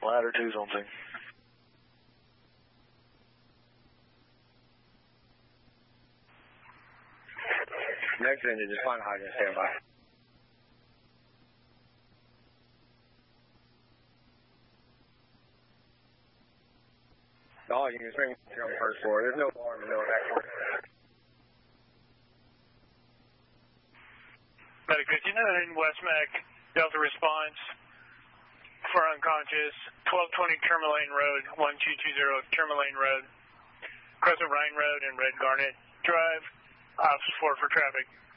Ladder 2's on scene. Next engine, just find a hydrant, stand by. All you can swing on the first floor. There's no bar in the middle of that floor. Medic 59 West Mac, Delta response for unconscious, 1220 Tourmaline Road, 1220 Tourmaline Road, Crescent Rhine Road and Red Garnet Drive, Ops 4 for traffic.